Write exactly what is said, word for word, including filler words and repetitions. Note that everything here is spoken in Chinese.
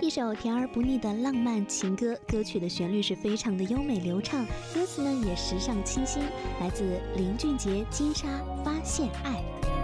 一首甜而不腻的浪漫情歌，歌曲的旋律是非常的优美流畅，歌词呢也时尚清新，来自林俊杰《金沙发现爱》。